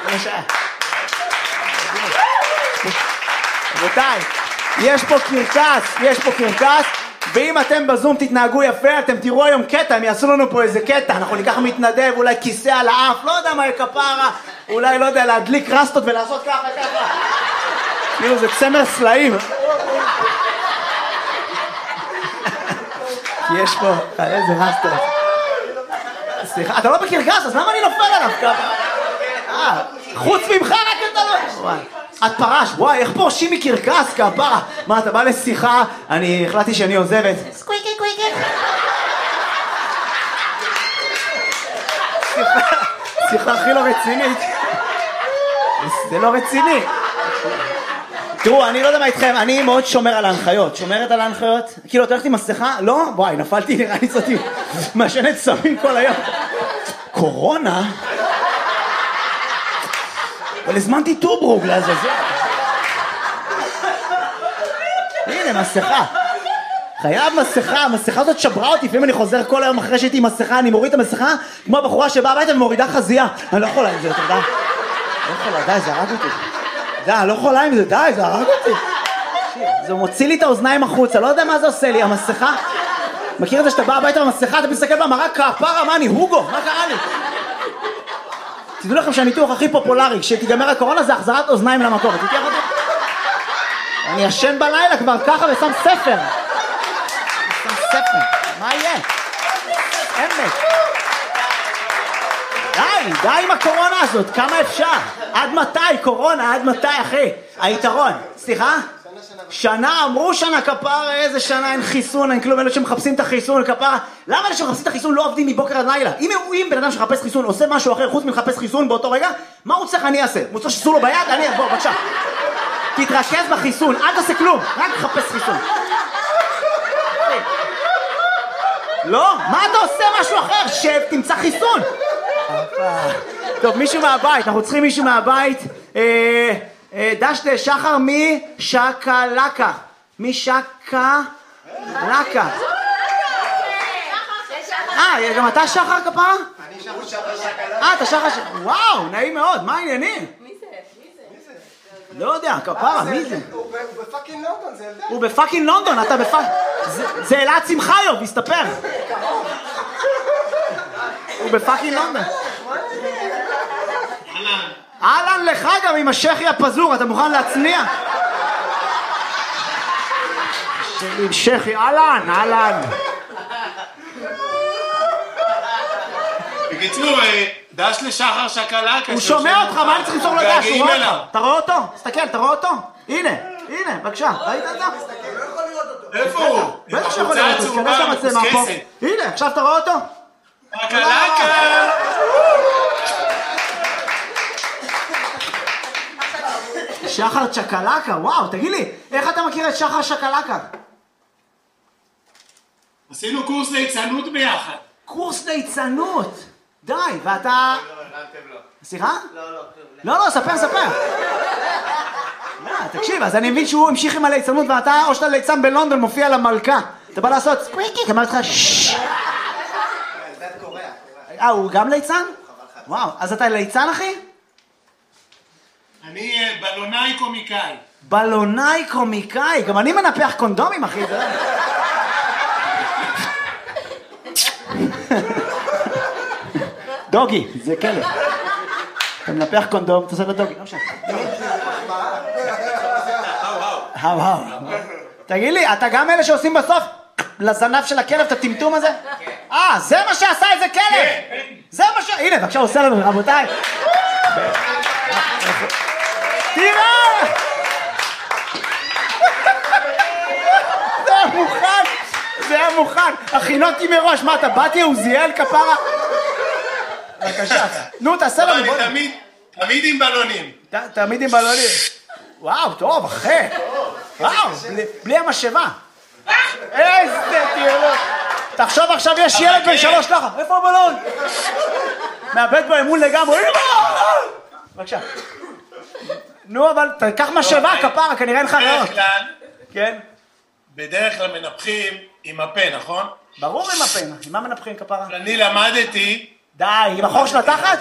רבותיי, יש פה קרקס, ואם אתם בזום תתנהגו יפה, אתם תראו היום קטע, הם יעשו לנו פה איזה קטע, אנחנו ניקח מתנדב, אולי כיסא על האף, לא יודע מה כפרה, אולי לא יודע, להדליק רסטות ולעשות ככה. כאילו זה צמר סלעים. כי יש פה, איזה רסטות. סליחה, אתה לא בקרקס, אז למה אני נופל עליו ככה? חוץ ממך רק אתה לא... את פרש, וואי, איך פורשים מקרקס כפרה? מה, אתה בא לשיחה, אני החלטתי שאני עוזבת. סקוויקי. שיחה הכי לא רצינית. זה לא רציני. תראו, אני לא יודע מה איתכם, אני מאוד שומר על ההנחיות. שומרת על ההנחיות? כאילו, אתה הולכת עם מסכה? לא? וואי, נפלתי, נראה לי זאתי. משנת סמים כל היום. קורונה? אבל הזמנתי טוברוג לעזאזל. הנה, מסכה. חייב מסכה, המסכה הזאת שברה אותי, לפעמים אני חוזר כל היום אחרי שהייתי עם מסכה, אני מוריד את המסכה, כמו הבחורה שבאה הביתה ומורידה חזייה. אני לא יכולה עם זה, אתה יודע? לא יכולה, די, זה הרג אותי. די, אני לא יכולה עם זה, די, זה הרג אותי. זה מוציא לי את האוזניים החוצה, לא יודע מה זה עושה לי, המסכה. מכיר את זה שאתה בא הביתה במסכה, אתה מסתכל במראה, כפרה, מה אני, הוגו, מה קרה לי? תדעו לכם שהניתוח הכי פופולרי, כשתיגמר הקורונה זה החזרת אוזניים למקום. אני ישן בלילה כבר ככה ושם ספר. מה יהיה? אמת. די עם הקורונה הזאת, כמה אפשר? עד מתי קורונה? עד מתי אחי? היתרון, סליחה? שנה, אמרו שנה כפרה, איזה שנה, אין חיסון, אין כלום, אלו שמחפשים את החיסון כפרה. למה אלה שמחפשים את החיסון לא עובדים מבוקר עד לילה? אם בן אדם שמחפש חיסון עושה משהו אחר חוץ מלחפש חיסון באותו רגע, מה הוא צריך אני אעשה? הוא צריך שסו לו ביד? אני, בוא, בבקשה. תתרכז בחיסון, אל תעשה כלום, רק תחפש חיסון. לא? מה אתה עושה משהו אחר? שב, תמצא חיסון. טוב, מישהו מהבית, אנחנו צריכים מישהו מהבית. דשת שחר משקלקה. משקלקה. גם אתה שחר כפרה? אני שחר שקלקה. אתה שחר שקלקה. וואו, נעים מאוד, מה העניינים? מי זה? לא יודע, כפרה, מי זה? הוא בפאקינג לונדון, זה ילדה. הוא בפאקינג לונדון, אתה בפאקינג... זה אלעד שמחיוב, הסתפר. הוא בפאקינג לונדון. אהלן לך גם עם השכי הפזור, אתה מוכן להצניע? עם שכי, אהלן. בקיצור, דש לשחר שקלקה. הוא שומע אותך, מה אני צריך למסור לו דש? הוא רואה אותך. אתה רואה אותו? תסתכל, אתה רואה אותו? הנה, בבקשה, ראית את זה? לא יכול לראות אותו. איפה הוא? בטח שיכול לראות אותו, כנס למצלמה פה. הנה, עכשיו אתה רואה אותו? שקלקה! שחר שקלקה, וואו, תגיד לי, איך אתה מכיר את שחר שקלקה? עשינו קורס ליצנות ביחד. קורס ליצנות? די, ואתה... לא. סליחה? לא, ספר. תקשיב, אז אני מבין שהוא המשיך עם הליצנות ואתה, או שאתה ליצן בלונדון, מופיע למלכה. אתה בא לעשות סקוויקי, אמרתי לך ששש. זה קורא. הוא גם ליצן? וואו, אז אתה ליצן אחי? אני בלונאי קומיקאי. בלונאי קומיקאי, גם אני מנפח קונדומים אחי. דוגי, זה כלב. אתה מנפח קונדום, אתה עושה לו דוגי, לא משנה. האו. תגיד לי, אתה גם אלה שעושים בסוף לזנב של הכלב את הטמטום הזה? זה מה שעשה איזה כלב! זה מה ש... הנה, בבקשה, עושה לנו, רבותיי. תראה! זה היה מוכן. הכינותי מראש, מה אתה באתי עוזיאל כפרה? בבקשה. נו, תעשה לנו. אני תמיד עם בלונים. תמיד עם בלונים. וואו, טוב, אחי. וואו, בלי המשאבה. איזה טיולות. תחשוב עכשיו יש ילד בן 3 לך. איפה הבלון? מאבד באמון לגמרי. בבקשה. נו, אבל תקח משאבה כפרה, כנראה אין לך רעות. כן? בדרך כלל מנפחים עם הפה, נכון? ברור עם הפה. עם מה מנפחים כפרה? אני למדתי... די, עם החור של התחת?